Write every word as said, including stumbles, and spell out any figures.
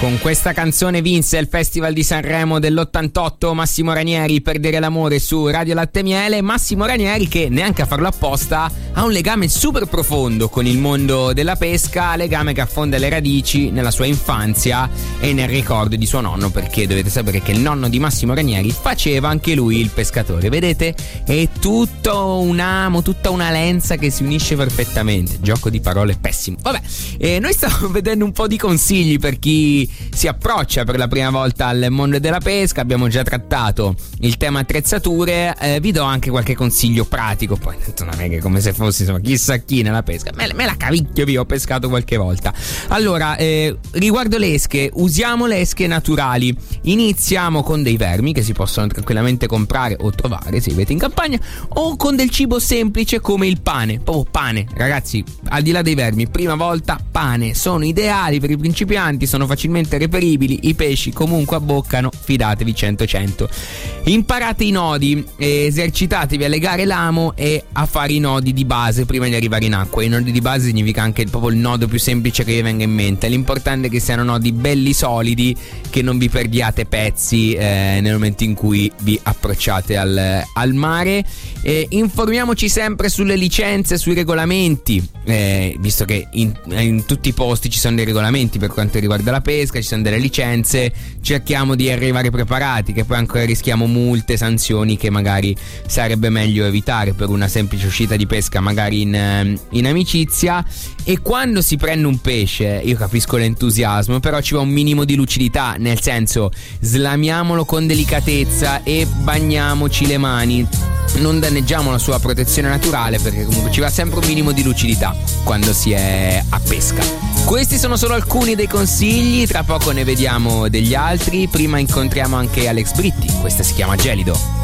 Con questa canzone vinse il Festival di Sanremo dell'ottantotto Massimo Ranieri, Perdere l'amore, su Radio Latte Miele. Massimo Ranieri che, neanche a farlo apposta, ha un legame super profondo con il mondo della pesca, legame che affonda le radici nella sua infanzia e nel ricordo di suo nonno, perché dovete sapere che il nonno di Massimo Ranieri faceva anche lui il pescatore. Vedete? È tutto un amo, tutta una lenza che si unisce perfettamente. Gioco di parole pessimo. Vabbè, eh, noi stiamo vedendo un po' di consigli per chi si approccia per la prima volta al mondo della pesca. Abbiamo già trattato il tema attrezzature, eh, vi do anche qualche consiglio pratico. Poi non è che come se fossi insomma chissà chi nella pesca, me, me la cavicchio via, ho pescato qualche volta. Allora, eh, riguardo le esche, usiamo le esche naturali. Iniziamo con dei vermi che si possono tranquillamente comprare o trovare se vivete in campagna, o con del cibo semplice come il pane. Proprio pane, ragazzi, al di là dei vermi, prima volta pane, sono ideali per i principianti, sono facilmente reperibili, i pesci comunque abboccano, fidatevi cento cento. Imparate i nodi, esercitatevi a legare l'amo e a fare i nodi di base prima di arrivare in acqua. I nodi di base significa anche proprio il nodo più semplice che vi venga in mente. L'importante è che siano nodi belli solidi, che non vi perdiate pezzi eh, nel momento in cui vi approcciate al, al mare. Eh, informiamoci sempre sulle licenze, sui regolamenti, eh, visto che in, in tutti i posti ci sono dei regolamenti per quanto riguarda la pesca, ci sono delle licenze, cerchiamo di arrivare preparati, che poi ancora rischiamo multe, sanzioni che magari sarebbe meglio evitare per una semplice uscita di pesca magari in, in amicizia. E quando si prende un pesce, io capisco l'entusiasmo, però ci va un minimo di lucidità, nel senso, slamiamolo con delicatezza e bagniamoci le mani, non danneggiamo la sua protezione naturale, perché comunque ci va sempre un minimo di lucidità quando si è a pesca. Questi sono solo alcuni dei consigli, tra poco ne vediamo degli altri. Prima incontriamo anche Alex Britti, questa si chiama Gelido.